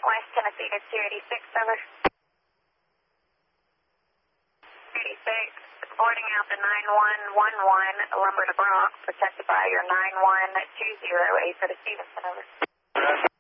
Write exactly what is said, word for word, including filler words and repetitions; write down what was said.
West Tennessee to two eighty-six, over. eighty-six, boarding out the nine one one one, Lumber to Bronx, protected by your nine one two zero, eight for the Stevenson, over.